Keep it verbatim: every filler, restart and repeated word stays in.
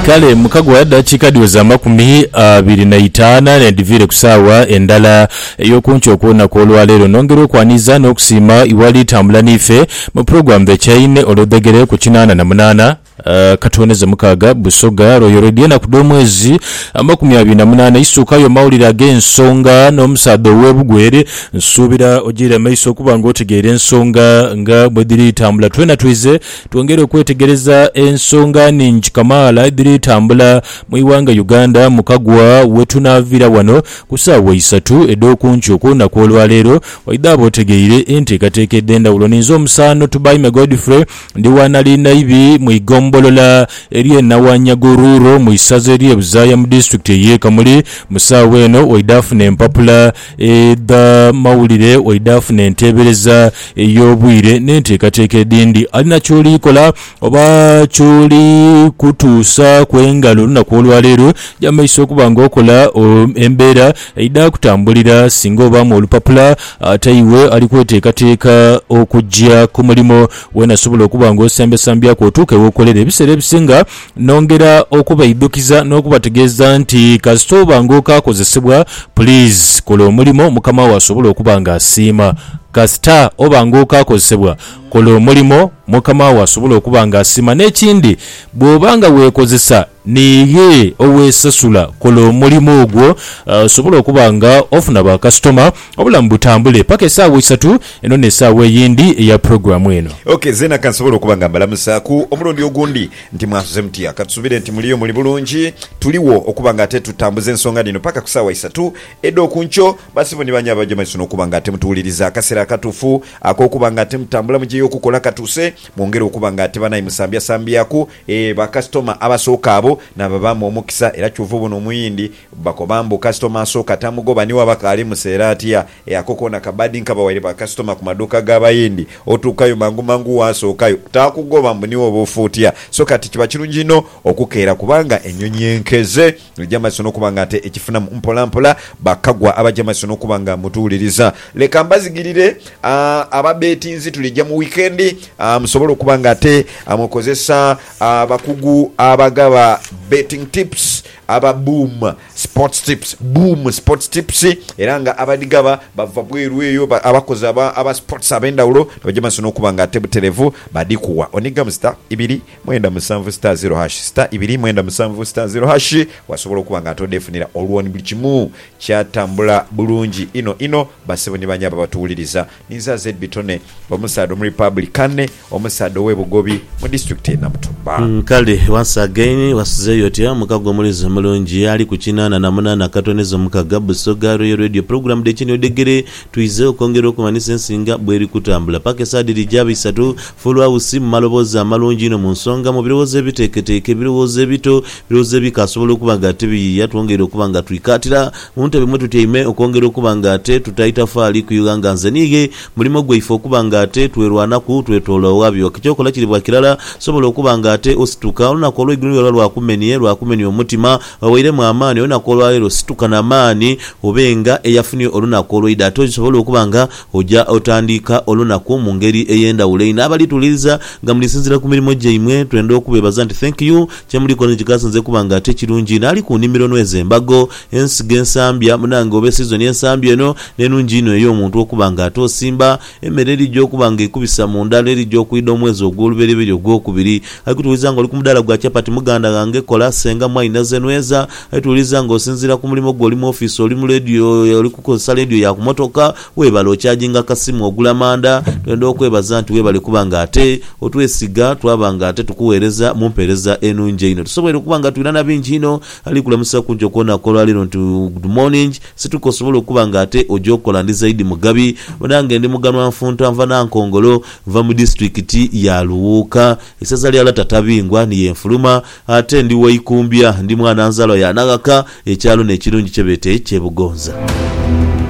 kale mukagwa yadda chikadiwe za makumi abiri na itaana nedivire kusawa endala yokuncho kuona kolwa lero nongero kwaniza n'okusima iwali tambula nife mu program the chaine olodegere ku kinana na munana Uh, katoneze mukaga busoga Royal Radio na kudomwezi amakumi abiri na munana isukayo mawulira ag'ensonga n'omusado w'ebugwere nsubira ogira maiso kuba ngotegere ensonga nga bwediri tambula twena twize twongere okwetegereza ensonga ninji kamala ediri tambula mu iwanga Uganda mukagwa wetunavira wano kusawa isatu edokuncho kuna kwolwa lero waidabo otegeire enteekateekedde endawulo ninzo omusano tubayi Godfrey ndi wanalina ibi mu igombo Bolola eriye nawanya goruro mu isaze eriye buzaya mu district ye Kamuli musawe eno waidafune empapula eda mawulire waidafune entebereza eyobwire n'enteekateeka dindi alina kyoli kola oba kyoli kutuusa kwengalo lunaku olwaleero jamaiso okuba ng'okola embeera eida kutambulira singa obamu olupapula ate iwe ali kweteekateeka okujja ku mulimo wenasobola okuba ng'osembesambyako otuuke w'okolera ebisere bisinga nongera okuba idukiza n'okubategeeza nti kasitoba ng'okakozesebwa please kola omulimo mukama wasobola okuba ng'asiima kasita oba ng'okakozesebwa kola omulimo mukama wasobola okuba ng'asiima n'ekindi bw'obanga weekozesa niye owesasula kola omulimo ogwo uh, sobola okuba nga ofuna ba customer obulamu butambule paka essaawa isatu eno n'essaawa eyindi eya programu eno. Okay, zena kansobola okuba nga mbalamusaaku omulundi ogundi nti mwasuze mutya katusubire nti muliyo muli bulungi tuliwo okuba nga ate tutambuza ensonga dino paka ku ssaawa isatu eddo kuncho basibo ni banya abaje maiso n'okuba nga ate mutuwuliriza akaseera akatuufu ak'okuba nga ate mutambula mu giyo okukola katuuse mwongere okuba nga ate banayi musambya sambyako e ba customer abasooka abo nababamu omukisa era kyuvu buno omuyindi bakobambo customer asooka tamugoba niwa bakali museera atya yakokona kabadi nkaba waire ba customer ku maduka g'abayindi otuukayo mangu mangu wasookayo takugoba mbuniwo obufuutya so kati kiba kirungi no okukeera kubanga ennyonyi enkeze ejamaso n'okubanga ate ekifuna mpola mpola bakagwa abajamaso n'okubanga mutuuliriza leka mbazigirire ababetinzi tulijja mu weekend musobola okubanga ate amukozesa abakugu abagaba betting tips aba boom sports tips boom sports tips eranga abadigaba bava bweru eyo abakoza aba aba sports abendawulo bajamaso n'okubanga ate buterevu badikuwa oniga msta ibiri mwenda musanvu star zero hash star ibiri mwenda musanvu star zero hash wasobola okubanga atodefunira olwoni buli kimu kyatambula bulungi ino ino basebo ni banyaba batuwuliriza ninza Z Bitone omusado mu Republican omusado w'ebugobi mu district ya Namutumba. Mm, kale once again wasuzeyo tya mukago mulizo mulungi ali ku kinana na munana katonezo mukaga busoga Royal Radio program de kinyo degere tuize okongera okumanisa ensinga bweri kutambula pake sadiri jabi satu follow house maloboza malungi no munsonga mu birowoze biteketeeke birowoze bito birowoze bikasobola okubanga tebi yatwongera okubanga twikatira muntebe mwetu teime okongera okubanga ate tutaita faali kuyuganga nzenige mulimo gweifo okubanga ate twerwana ku twetola wabyo kichokola kiri bwa kirala sobola okubanga ate osituka ona kolwe igulu lwa kumeniye lwa kumeniye omutima waire mu amani ona kolwa lero situka na amani obenga eyafuni oluna kolwa idato sobola okubanga oja otandika oluna ku mungeri eyenda uleina abali tuliza nga mulisinzira ku mirimo gye imwe twende okubebaza nti thank you kyemuli kono kikasanze kubanga ate kirungi nali ku nimiro nweze mbago ensige ensambya munanga obe season y'ensambya eno nenungi ino eyo omuntu okubanga atosimba emereri gyo kubanga ekubisa mu ndala eri gyo kuido omwezi ogw'oluberiberi ogw'okubiri akutuliza ngo oli ku mudala gwa chapati muganda gange kola senga mwaina zenweza atuliza ngo osinzira ku mulimo gwo oli mu office oli mu radio oli kukozesa radio ya ku motoka webale okyajinga kasimu ogula manda twende okwebaza nti webale kubanga ate otwesiga twabanga ate tukuweereza mumpereza enungi ino tusobole kubanga tulina na bingi ino ali kulamusa kunjo kona kola lino nti good morning situkosobola okubanga ate ojokola ndi zaidi mugabi bonange ndi muganwa nfunta nva nankongolo va mu district ya Luwuka esaza lyala tatabingwa ni yenfuluma ate ndi waikumbya ndi mwana nzalo ya nagaka ekyalo n'ekirungi kyebete kyebugonza.